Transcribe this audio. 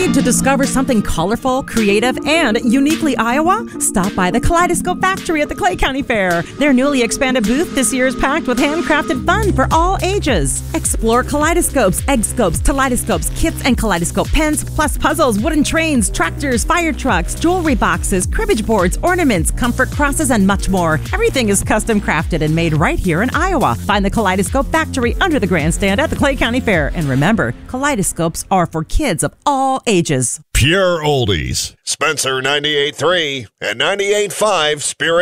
Need to discover something colorful, creative, and uniquely Iowa? Stop by the Kaleidoscope Factory at the Clay County Fair. Their newly expanded booth this year is packed with handcrafted fun for all ages. Explore kaleidoscopes, egg scopes, kaleidoscopes, kits and kaleidoscope pens, plus puzzles, wooden trains, tractors, fire trucks, jewelry boxes, cribbage boards, ornaments, comfort crosses, and much more. Everything is custom crafted and made right here in Iowa. Find the Kaleidoscope Factory under the grandstand at the Clay County Fair. And remember, kaleidoscopes are for kids of all ages. Pure Oldies. Spencer 98.3 and 98.5 Spirit